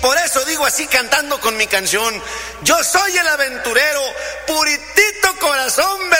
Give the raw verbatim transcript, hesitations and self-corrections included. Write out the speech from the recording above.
por eso digo así cantando con mi canción: yo soy el aventurero, puritito corazón